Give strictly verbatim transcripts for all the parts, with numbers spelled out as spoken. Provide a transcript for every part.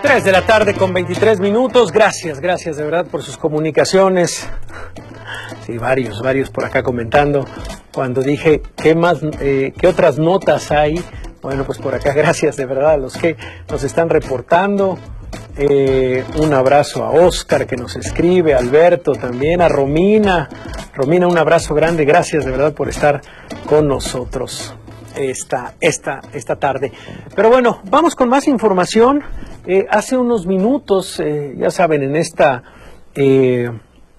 tres de la tarde con veintitrés minutos. Gracias, gracias de verdad por sus comunicaciones. Sí, varios, varios por acá comentando. Cuando dije qué más, eh, qué otras notas hay, bueno, pues por acá gracias de verdad a los que nos están reportando. Eh, un abrazo a Oscar que nos escribe, a Alberto también, a Romina. Romina, un abrazo grande, gracias de verdad por estar con nosotros esta, esta, esta tarde. Pero bueno, vamos con más información. Eh, hace unos minutos, eh, ya saben, en esta eh,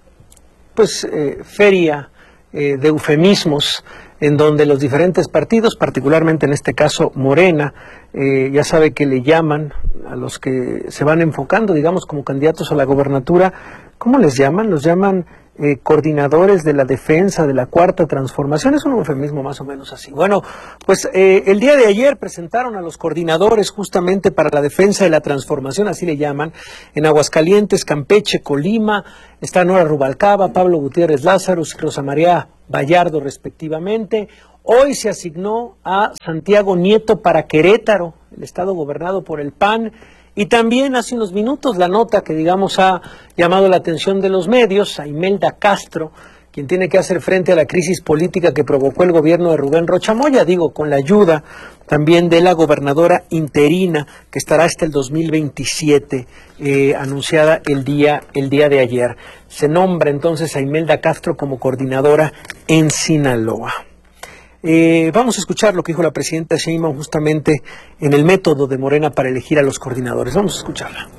pues eh, feria eh, de eufemismos, en donde los diferentes partidos, particularmente en este caso Morena, eh, ya sabe que le llaman a los que se van enfocando, digamos, como candidatos a la gobernatura, ¿cómo les llaman? Los llaman eh, coordinadores de la defensa de la Cuarta Transformación, es un eufemismo más o menos así. Bueno, pues eh, el día de ayer presentaron a los coordinadores justamente para la defensa de la transformación, así le llaman, en Aguascalientes, Campeche, Colima, está Nora Rubalcaba, Pablo Gutiérrez Lázaro y Rosa María Vallardo respectivamente. Hoy se asignó a Santiago Nieto para Querétaro, el estado gobernado por el P A N, y también hace unos minutos la nota que digamos ha llamado la atención de los medios, a Imelda Castro, quien tiene que hacer frente a la crisis política que provocó el gobierno de Rubén Rocha Moya, digo, con la ayuda también de la gobernadora interina, que estará hasta el dos mil veintisiete, eh, anunciada el día, el día de ayer. Se nombra entonces a Imelda Castro como coordinadora en Sinaloa. Eh, vamos a escuchar lo que dijo la presidenta Sheinbaum justamente en el método de Morena para elegir a los coordinadores. Vamos a escucharla.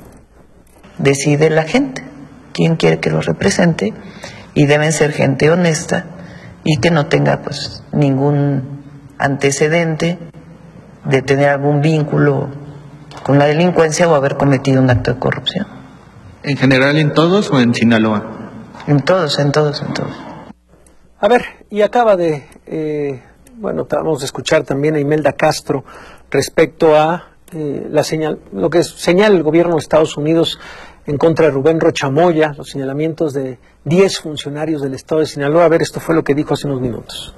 Decide la gente quién quiere que lo represente y deben ser gente honesta y que no tenga pues ningún antecedente de tener algún vínculo con la delincuencia o haber cometido un acto de corrupción. ¿En general en todos o en Sinaloa? En todos, en todos, en todos. A ver, y acaba de, eh, bueno, vamos a escuchar también a Imelda Castro respecto a eh, la señal, lo que señala el gobierno de Estados Unidos en contra de Rubén Rocha Moya, los señalamientos de diez funcionarios del estado de Sinaloa. A ver, esto fue lo que dijo hace unos minutos.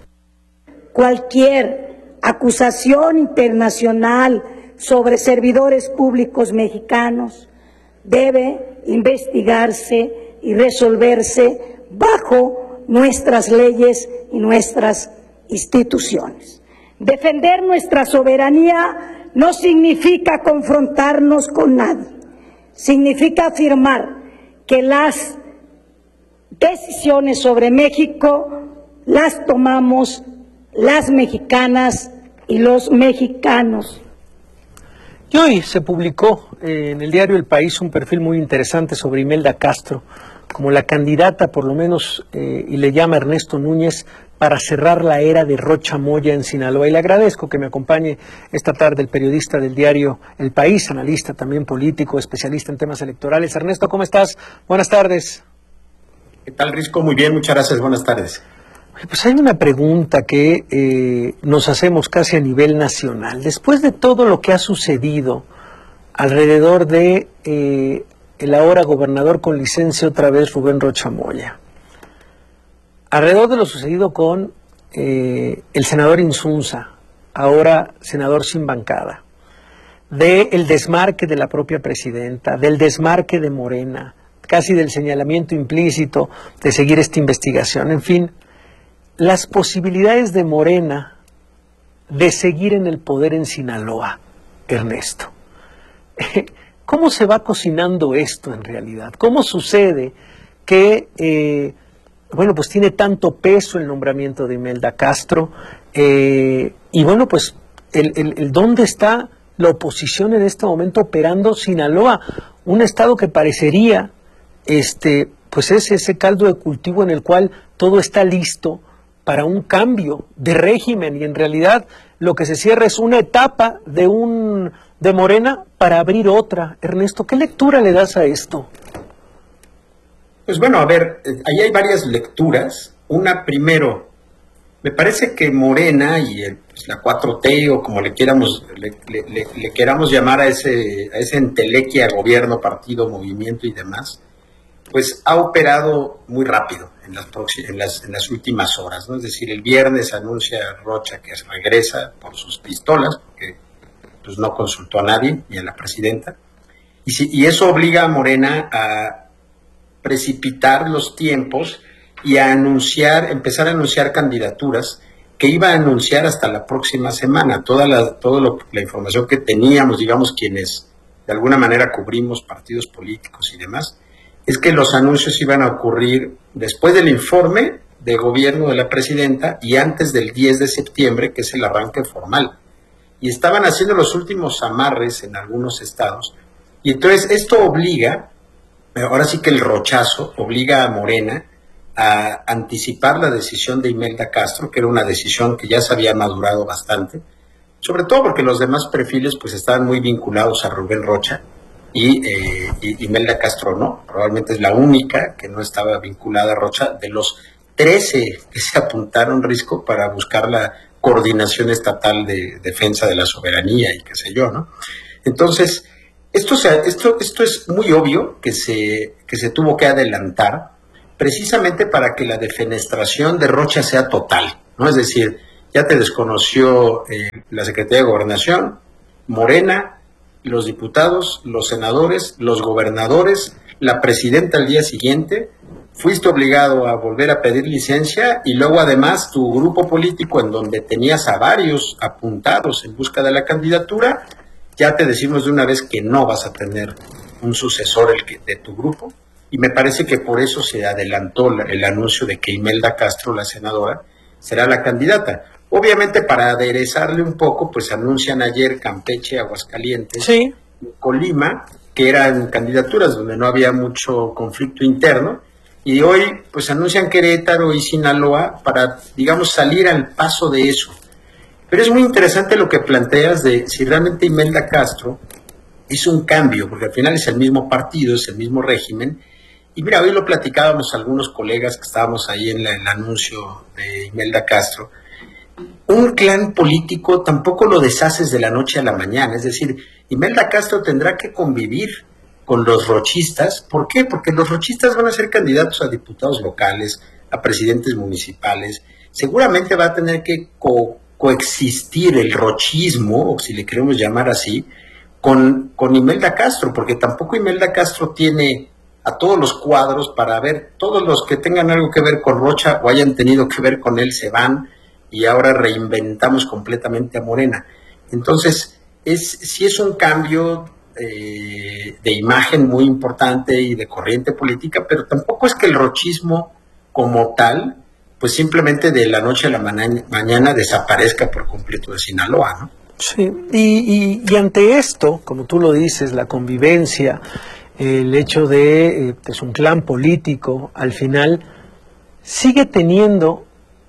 Cualquier acusación internacional sobre servidores públicos mexicanos debe investigarse y resolverse bajo nuestras leyes y nuestras instituciones. Defender nuestra soberanía no significa confrontarnos con nadie, significa afirmar que las decisiones sobre México las tomamos las mexicanas y los mexicanos. Y hoy se publicó eh, en el diario El País un perfil muy interesante sobre Imelda Castro, como la candidata, por lo menos, eh, y le llama Ernesto Núñez, para cerrar la era de Rocha Moya en Sinaloa. Y le agradezco que me acompañe esta tarde el periodista del diario El País, analista también político, especialista en temas electorales. Ernesto, ¿cómo estás? Buenas tardes. ¿Qué tal, Risco? Muy bien, muchas gracias, buenas tardes. Pues hay una pregunta que eh, nos hacemos casi a nivel nacional. Después de todo lo que ha sucedido alrededor de eh, el ahora gobernador con licencia otra vez, Rubén Rocha Moya, alrededor de lo sucedido con eh, el senador Insunza, ahora senador sin bancada, del desmarque de la propia presidenta, del desmarque de Morena, casi del señalamiento implícito de seguir esta investigación, en fin, las posibilidades de Morena de seguir en el poder en Sinaloa, Ernesto. ¿Cómo se va cocinando esto en realidad? ¿Cómo sucede que, eh, bueno, pues tiene tanto peso el nombramiento de Imelda Castro? Eh, y bueno, pues, el, el, el ¿dónde está la oposición en este momento operando Sinaloa? Un estado que parecería, este, pues es ese caldo de cultivo en el cual todo está listo para un cambio de régimen y en realidad lo que se cierra es una etapa de un de Morena para abrir otra. Ernesto, ¿qué lectura le das a esto? Pues bueno, a ver, ahí hay varias lecturas. Una, primero, me parece que Morena y el, pues, la cuatro T o como le queramos le, le, le, le queramos llamar a ese a ese entelequia, gobierno, partido, movimiento y demás, pues ha operado muy rápido en las, en las, en las últimas horas, ¿no? Es decir, el viernes anuncia Rocha que regresa por sus pistolas, porque pues, no consultó a nadie, ni a la presidenta, Y, si, y eso obliga a Morena a precipitar los tiempos y a anunciar, empezar a anunciar candidaturas que iba a anunciar hasta la próxima semana. Toda la, todo lo, la información que teníamos, digamos, quienes de alguna manera cubrimos partidos políticos y demás, es que los anuncios iban a ocurrir después del informe de gobierno de la presidenta y antes del diez de septiembre, que es el arranque formal. Y estaban haciendo los últimos amarres en algunos estados. Y entonces esto obliga, ahora sí que el rochazo, obliga a Morena a anticipar la decisión de Imelda Castro, que era una decisión que ya se había madurado bastante, sobre todo porque los demás perfiles pues estaban muy vinculados a Rubén Rocha y, eh, y Imelda Castro no, probablemente es la única que no estaba vinculada a Rocha de los trece que se apuntaron Risco para buscar la coordinación estatal de defensa de la soberanía y qué sé yo, ¿no? Entonces, esto, se, esto, esto es muy obvio que se, que se tuvo que adelantar precisamente para que la defenestración de Rocha sea total, ¿no? Es decir, ya te desconoció eh, la Secretaría de Gobernación, Morena, los diputados, los senadores, los gobernadores, la presidenta al día siguiente, fuiste obligado a volver a pedir licencia y luego además tu grupo político en donde tenías a varios apuntados en busca de la candidatura, ya te decimos de una vez que no vas a tener un sucesor el que, de tu grupo. Y me parece que por eso se adelantó el anuncio de que Imelda Castro, la senadora, será la candidata. Obviamente para aderezarle un poco, pues anuncian ayer Campeche, Aguascalientes, sí, Colima, que eran candidaturas donde no había mucho conflicto interno, y hoy pues anuncian Querétaro y Sinaloa para, digamos, salir al paso de eso. Pero es muy interesante lo que planteas de si realmente Imelda Castro hizo un cambio, porque al final es el mismo partido, es el mismo régimen. Y mira, hoy lo platicábamos algunos colegas que estábamos ahí en la, el anuncio de Imelda Castro. Un clan político tampoco lo deshaces de la noche a la mañana. Es decir, Imelda Castro tendrá que convivir con los rochistas. ¿Por qué? Porque los rochistas van a ser candidatos a diputados locales, a presidentes municipales. Seguramente va a tener que co- coexistir el rochismo, o si le queremos llamar así, con, con Imelda Castro, porque tampoco Imelda Castro tiene a todos los cuadros para ver, todos los que tengan algo que ver con Rocha o hayan tenido que ver con él se van y ahora reinventamos completamente a Morena. Entonces, es, sí es un cambio eh, de imagen muy importante y de corriente política, pero tampoco es que el rochismo como tal, pues simplemente de la noche a la mañana, mañana desaparezca por completo de Sinaloa, ¿no? Sí, y, y, y ante esto, como tú lo dices, la convivencia, el hecho de, eh, es un clan político, al final, sigue teniendo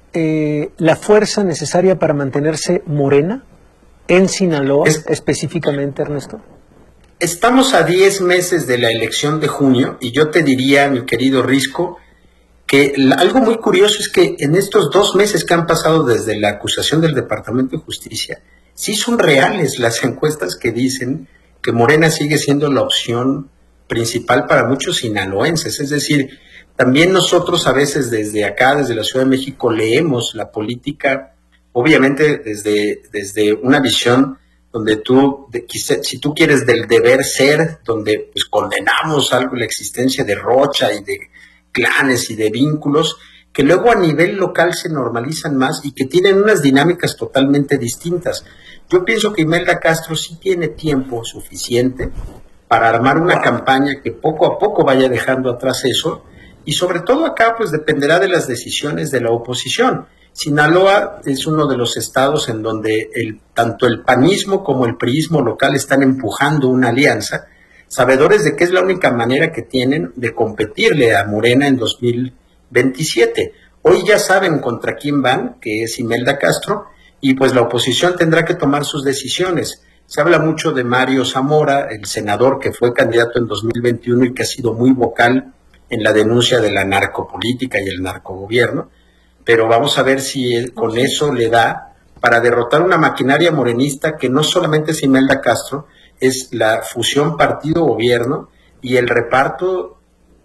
eh, la fuerza necesaria para mantenerse Morena en Sinaloa, es, específicamente, Ernesto. Estamos a diez meses de la elección de junio y yo te diría, mi querido Risco, que la, algo muy curioso es que en estos dos meses que han pasado desde la acusación del Departamento de Justicia, sí son reales las encuestas que dicen que Morena sigue siendo la opción principal para muchos sinaloenses. Es decir, también nosotros a veces desde acá, desde la Ciudad de México, leemos la política, obviamente desde, desde una visión donde tú, de, si tú quieres, del deber ser, donde pues condenamos algo, la existencia de Rocha y de clanes y de vínculos, que luego a nivel local se normalizan más y que tienen unas dinámicas totalmente distintas. Yo pienso que Imelda Castro sí tiene tiempo suficiente para armar una campaña que poco a poco vaya dejando atrás eso, y sobre todo acá pues dependerá de las decisiones de la oposición. Sinaloa es uno de los estados en donde el, tanto el panismo como el priismo local están empujando una alianza, sabedores de que es la única manera que tienen de competirle a Morena en dos mil veintisiete. Hoy ya saben contra quién van, que es Imelda Castro, y pues la oposición tendrá que tomar sus decisiones. Se habla mucho de Mario Zamora, el senador que fue candidato en dos mil veintiuno y que ha sido muy vocal en la denuncia de la narcopolítica y el narcogobierno, pero vamos a ver si con eso le da para derrotar una maquinaria morenista que no solamente es Imelda Castro, es la fusión partido-gobierno y el reparto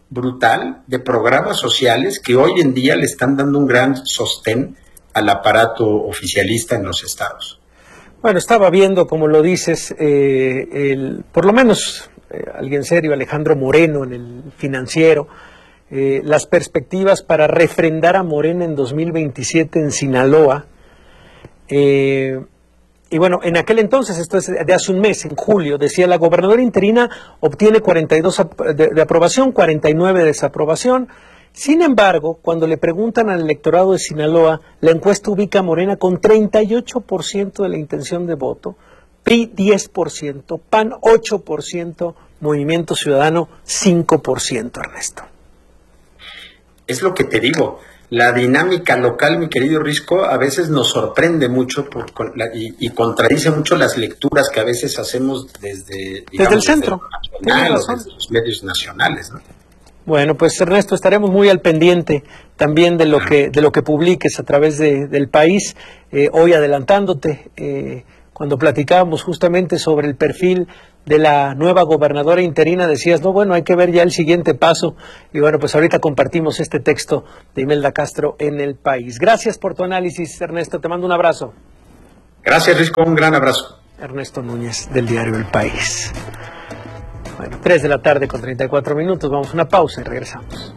brutal de programas sociales que hoy en día le están dando un gran sostén al aparato oficialista en los estados. Bueno, estaba viendo, como lo dices, eh, el, por lo menos eh, alguien serio, Alejandro Moreno, en el Financiero, eh, las perspectivas para refrendar a Morena en dos mil veintisiete en Sinaloa. Eh, y bueno, en aquel entonces, esto es de hace un mes, en julio, decía la gobernadora interina obtiene cuarenta y dos de, de aprobación, cuarenta y nueve de desaprobación. Sin embargo, cuando le preguntan al electorado de Sinaloa, la encuesta ubica a Morena con treinta y ocho por ciento de la intención de voto, P R I diez por ciento, P A N ocho por ciento, Movimiento Ciudadano cinco por ciento, Ernesto. Es lo que te digo, la dinámica local, mi querido Risco, a veces nos sorprende mucho por, con la, y, y contradice mucho las lecturas que a veces hacemos desde, digamos, desde el centro, desde, nacional, desde los medios nacionales, ¿no? Bueno, pues Ernesto, estaremos muy al pendiente también de lo que de lo que publiques a través de, del país. Eh, hoy adelantándote, eh, cuando platicábamos justamente sobre el perfil de la nueva gobernadora interina, decías, no, bueno, hay que ver ya el siguiente paso. Y bueno, pues ahorita compartimos este texto de Imelda Castro en El País. Gracias por tu análisis, Ernesto. Te mando un abrazo. Gracias, Risco. Un gran abrazo. Ernesto Núñez, del diario El País. Bueno, tres de la tarde con treinta y cuatro minutos. Vamos a una pausa y regresamos.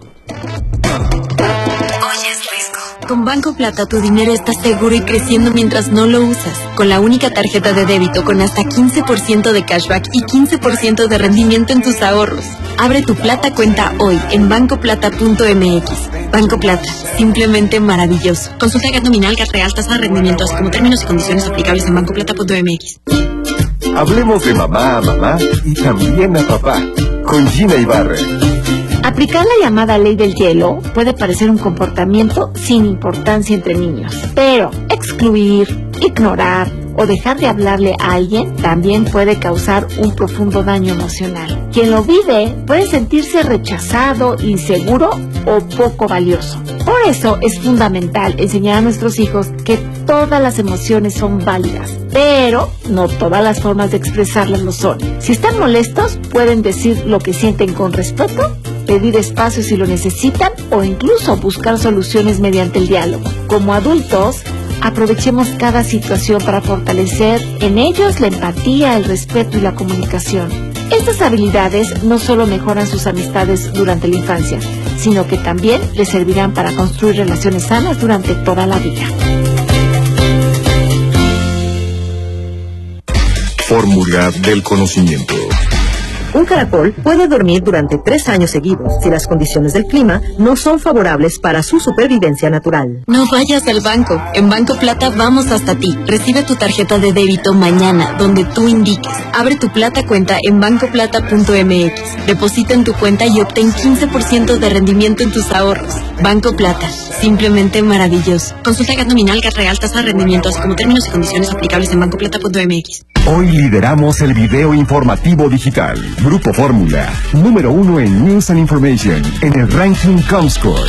Con Banco Plata tu dinero está seguro y creciendo mientras no lo usas. Con la única tarjeta de débito con hasta quince por ciento de cashback y quince por ciento de rendimiento en tus ahorros. Abre tu Plata cuenta hoy en banco plata punto m x. Banco Plata, simplemente maravilloso. Consulta G A T nominal, G A T real, tasa de rendimiento, así como términos y condiciones aplicables en banco plata punto m x. Hablemos de mamá a mamá y también a papá, con Gina Ibarra. Aplicar la llamada ley del hielo puede parecer un comportamiento sin importancia entre niños, pero excluir, ignorar o dejar de hablarle a alguien también puede causar un profundo daño emocional. Quien lo vive puede sentirse rechazado, inseguro o poco valioso. Por eso es fundamental enseñar a nuestros hijos que todas las emociones son válidas, pero no todas las formas de expresarlas lo son. Si están molestos, pueden decir lo que sienten con respeto, pedir espacio si lo necesitan o incluso buscar soluciones mediante el diálogo. Como adultos, aprovechemos cada situación para fortalecer en ellos la empatía, el respeto y la comunicación. Estas habilidades no solo mejoran sus amistades durante la infancia, sino que también les servirán para construir relaciones sanas durante toda la vida. Fórmula del conocimiento. Un caracol puede dormir durante tres años seguidos si las condiciones del clima no son favorables para su supervivencia natural. No vayas al banco. En Banco Plata vamos hasta ti. Recibe tu tarjeta de débito mañana, donde tú indiques. Abre tu Plata cuenta en banco plata punto m x. Deposita en tu cuenta y obtén quince por ciento de rendimiento en tus ahorros. Banco Plata, simplemente maravilloso. Consulta G A T nominal, G A T real, tasa de rendimiento, así como términos y condiciones aplicables en banco plata punto m x. Hoy lideramos el video informativo digital. Grupo Fórmula, número uno en News and Information, en el ranking Comscore.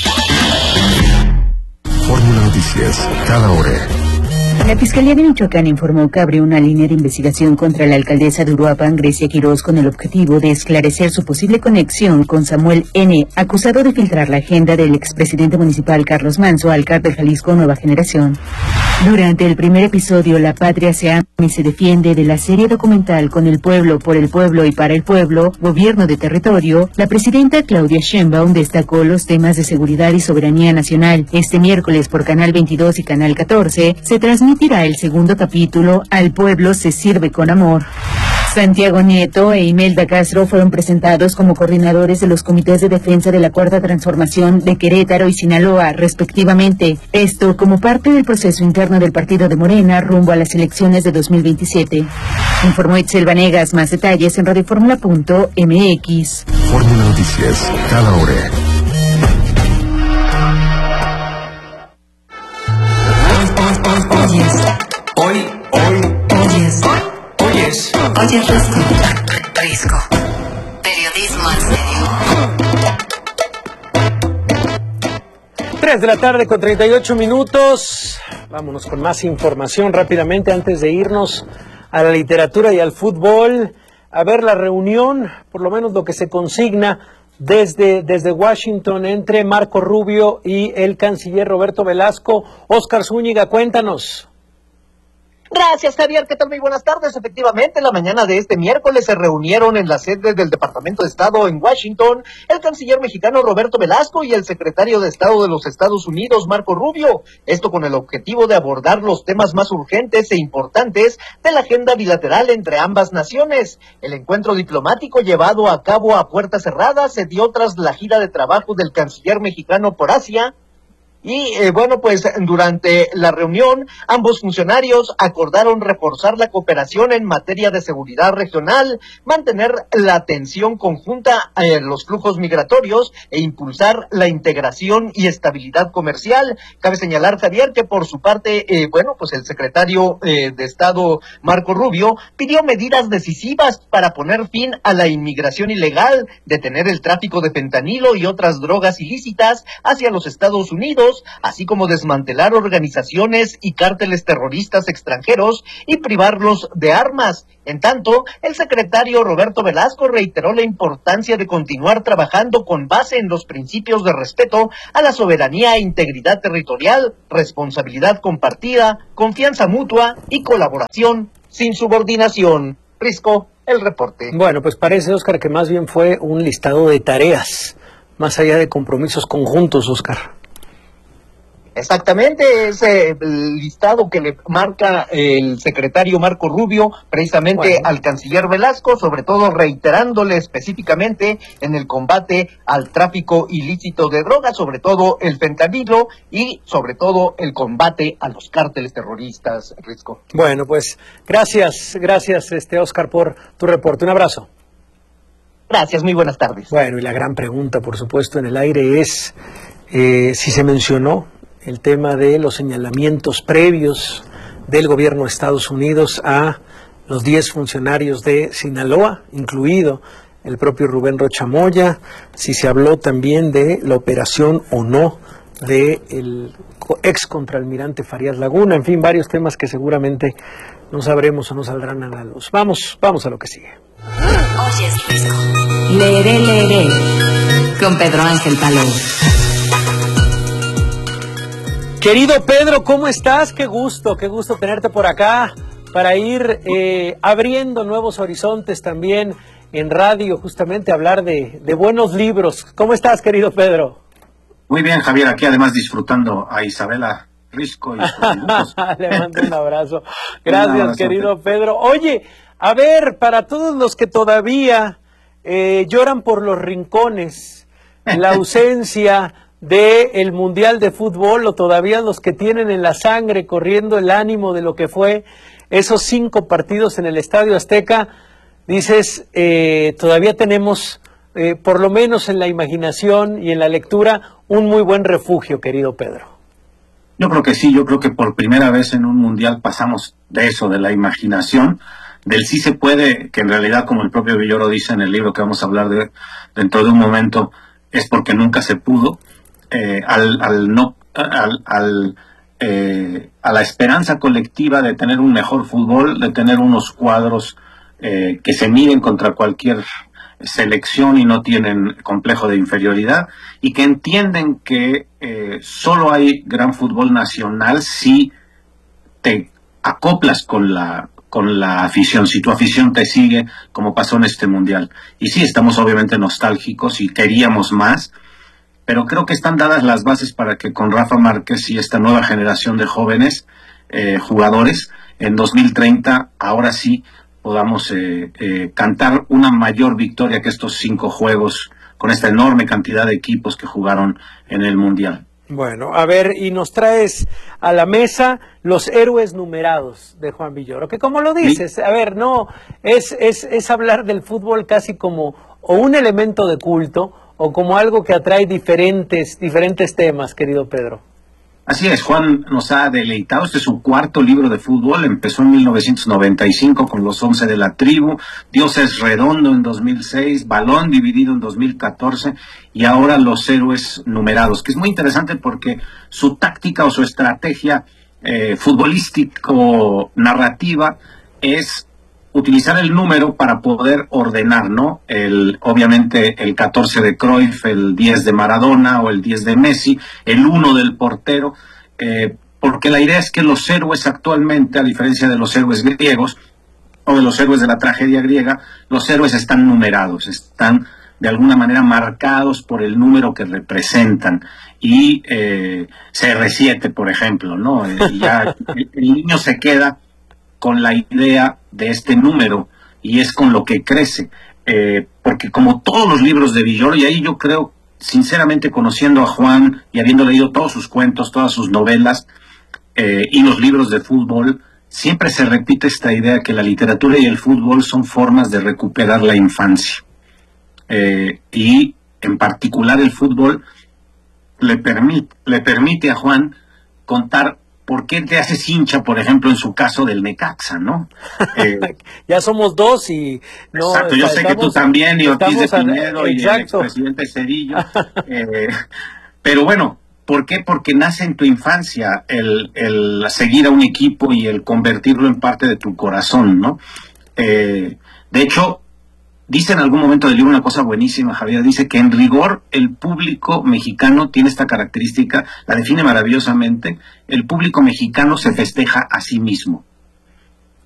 Fórmula Noticias, cada hora. La Fiscalía de Michoacán informó que abrió una línea de investigación contra la alcaldesa de Uruapan, Grecia Quiroz, con el objetivo de esclarecer su posible conexión con Samuel N., acusado de filtrar la agenda del expresidente municipal Carlos Manzo al cártel Jalisco Nueva Generación. Durante el primer episodio, La Patria se ama y se defiende, de la serie documental Con el pueblo, por el pueblo y para el pueblo, Gobierno de Territorio, la presidenta Claudia Sheinbaum destacó los temas de seguridad y soberanía nacional. Este miércoles por Canal veintidós y Canal catorce se transmitirá el segundo capítulo, Al pueblo se sirve con amor. Santiago Nieto e Imelda Castro fueron presentados como coordinadores de los comités de defensa de la Cuarta Transformación de Querétaro y Sinaloa, respectivamente. Esto como parte del proceso interno del partido de Morena rumbo a las elecciones de dos mil veintisiete. Informó Itzel Vanegas. Más detalles en radioformula punto m x. Fórmula Noticias, cada hora. Hoy, hoy, Oyes. oyes. Oyes Risco. Risco. Periodismo al serio. tres de la tarde con treinta y ocho minutos. Vámonos con más información rápidamente antes de irnos a la literatura y al fútbol. A ver la reunión, por lo menos lo que se consigna desde, desde Washington entre Marco Rubio y el canciller Roberto Velasco. Óscar Zúñiga, cuéntanos. Gracias, Javier. ¿Qué tal? Muy buenas tardes. Efectivamente, la mañana de este miércoles se reunieron en la sede del Departamento de Estado en Washington el canciller mexicano Roberto Velasco y el secretario de Estado de los Estados Unidos, Marco Rubio. Esto con el objetivo de abordar los temas más urgentes e importantes de la agenda bilateral entre ambas naciones. El encuentro diplomático llevado a cabo a puertas cerradas se dio tras la gira de trabajo del canciller mexicano por Asia. Y eh, bueno, pues durante la reunión ambos funcionarios acordaron reforzar la cooperación en materia de seguridad regional, mantener la atención conjunta en los flujos migratorios e impulsar la integración y estabilidad comercial. Cabe señalar, Javier, que por su parte, eh, bueno, pues el secretario eh, de Estado, Marco Rubio, pidió medidas decisivas para poner fin a la inmigración ilegal, detener el tráfico de fentanilo y otras drogas ilícitas hacia los Estados Unidos, así como desmantelar organizaciones y cárteles terroristas extranjeros y privarlos de armas. En tanto, el secretario Roberto Velasco reiteró la importancia de continuar trabajando con base en los principios de respeto a la soberanía e integridad territorial, responsabilidad compartida, confianza mutua y colaboración sin subordinación. Risco, el reporte. Bueno, pues parece, Óscar, que más bien fue un listado de tareas, más allá de compromisos conjuntos, Óscar. Exactamente, ese listado que le marca el secretario Marco Rubio precisamente bueno. al canciller Velasco, sobre todo reiterándole específicamente en el combate al tráfico ilícito de drogas, sobre todo el fentanilo y sobre todo el combate a los cárteles terroristas, Risco. Bueno, pues gracias, gracias este Óscar por tu reporte, un abrazo. Gracias, muy buenas tardes. Bueno, y la gran pregunta, por supuesto, en el aire es eh, si se mencionó el tema de los señalamientos previos del gobierno de Estados Unidos a los diez funcionarios de Sinaloa, incluido el propio Rubén Rocha Moya, si se habló también de la operación o no del ex contraalmirante Farías Laguna, en fin, varios temas que seguramente no sabremos o no saldrán a la luz. Vamos, vamos a lo que sigue. Oye, Risco. Leeré, leeré, con Pedro Ángel Palou. Querido Pedro, ¿cómo estás? Qué gusto, qué gusto tenerte por acá para ir eh, abriendo nuevos horizontes también en radio, justamente hablar de, de buenos libros. ¿Cómo estás, querido Pedro? Muy bien, Javier, aquí además disfrutando a Isabela Risco. Y Le mando un abrazo. Gracias, un abrazo, querido Pedro. Oye, a ver, para todos los que todavía eh, lloran por los rincones, la ausencia de el Mundial de Fútbol, o todavía los que tienen en la sangre corriendo el ánimo de lo que fue esos cinco partidos en el Estadio Azteca, dices, eh, todavía tenemos, eh, por lo menos en la imaginación y en la lectura, un muy buen refugio, querido Pedro. Yo creo que sí, yo creo que por primera vez en un Mundial pasamos de eso, de la imaginación, del sí se puede, que en realidad, como el propio Villoro dice en el libro que vamos a hablar de dentro de un momento, es porque nunca se pudo. Eh, al, al no al, al eh, a la esperanza colectiva de tener un mejor fútbol, de tener unos cuadros eh, que se miden contra cualquier selección y no tienen complejo de inferioridad, y que entienden que eh, solo hay gran fútbol nacional si te acoplas con la con la afición, si tu afición te sigue, como pasó en este mundial. Y sí, estamos obviamente nostálgicos y queríamos más, pero creo que están dadas las bases para que con Rafa Márquez y esta nueva generación de jóvenes eh, jugadores, en dos mil treinta, ahora sí podamos eh, eh, cantar una mayor victoria que estos cinco juegos, con esta enorme cantidad de equipos que jugaron en el Mundial. Bueno, a ver, y nos traes a la mesa los héroes numerados de Juan Villoro, que como lo dices, a ver, no, es, es, es hablar del fútbol casi como o un elemento de culto, o como algo que atrae diferentes, diferentes temas, querido Pedro. Así es, Juan nos ha deleitado. Este es su cuarto libro de fútbol. Empezó en mil novecientos noventa y cinco con Los Once de la Tribu, Dios es Redondo en dos mil seis, Balón Dividido en dos mil catorce y ahora Los Héroes Numerados, que es muy interesante porque su táctica o su estrategia eh, futbolístico-narrativa es utilizar el número para poder ordenar, ¿no? El, obviamente el catorce de Cruyff, el diez de Maradona o el diez de Messi, el uno del portero, eh, porque la idea es que los héroes actualmente, a diferencia de los héroes griegos o de los héroes de la tragedia griega, los héroes están numerados, están de alguna manera marcados por el número que representan. Y eh, C R siete, por ejemplo, ¿no? Eh, ya el, el niño se queda con la idea de este número y es con lo que crece. Eh, porque como todos los libros de Villoro, y ahí yo creo, sinceramente, conociendo a Juan y habiendo leído todos sus cuentos, todas sus novelas eh, y los libros de fútbol, siempre se repite esta idea que la literatura y el fútbol son formas de recuperar la infancia. Eh, y en particular el fútbol le permite, le permite a Juan contar por qué te haces hincha, por ejemplo, en su caso del Necaxa, ¿no? Eh, ya somos dos y... No, exacto, yo sé que tú también, y Ortiz de Pinedo, y el expresidente Cedillo. eh, pero bueno, ¿por qué? Porque nace en tu infancia el, el seguir a un equipo y el convertirlo en parte de tu corazón, ¿no? Eh, de hecho, dice en algún momento del libro una cosa buenísima, Javier, dice que en rigor el público mexicano tiene esta característica, la define maravillosamente, el público mexicano se festeja a sí mismo.